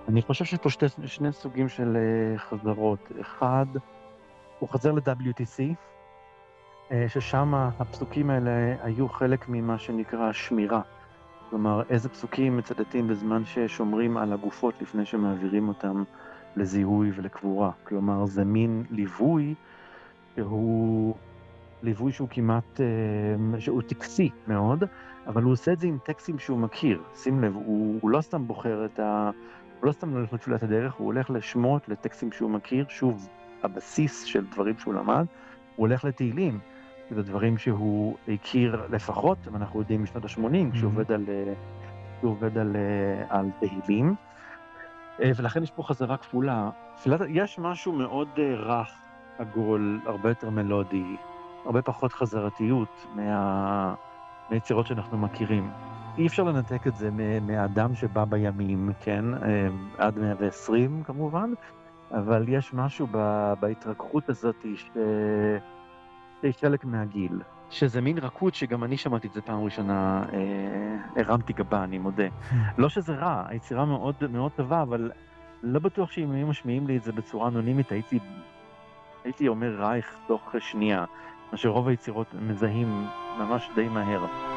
אני חושב שיש פה שני סוגים של חזרות. אחד, הוא חזר ל-WTC, ששם הפסוקים האלה היו חלק ממה שנקרא שמירה. כלומר, איזה פסוקים מצטטים בזמן ששומרים על הגופות לפני שמעבירים אותם לזיהוי ולקבורה. כלומר, זה מין שהוא ליווי שהוא כמעט, שהוא טקסי מאוד, אבל הוא עושה את זה עם טקסטים שהוא מכיר. שים לב, הוא לא סתם בוחר הוא לא סתם הולך לתפילת הדרך, הוא הולך לשמות לטקסטים שהוא מכיר, שוב, הבסיס של דברים שהוא למד, הוא הולך לתהילים, זה דברים שהוא הכיר לפחות, ואנחנו יודעים משנות ה-80, כשהוא עובד על תהילים, ולכן יש פה חזרה כפולה. יש משהו מאוד רך, עגול, הרבה יותר מלודי, הרבה פחות חזרתיות מהיצירות שאנחנו מכירים. אי אפשר לנתק את זה מהאדם שבא בימים, כן? עד 120 כמובן, אבל יש משהו בהתרככות הזאת שהיא חלק מהגיל. שזה מין רכות שגם אני שמעתי את זה פעם ראשונה, הרמתי גבה, אני מודה. לא שזה רע, היצירה מאוד מאוד טובה, אבל לא בטוח שאם היו משמיעים לי את זה בצורה אנונימית, הייתי אומר רייך תוך שנייה, מה שרוב היצירות מזהים ממש די מהר.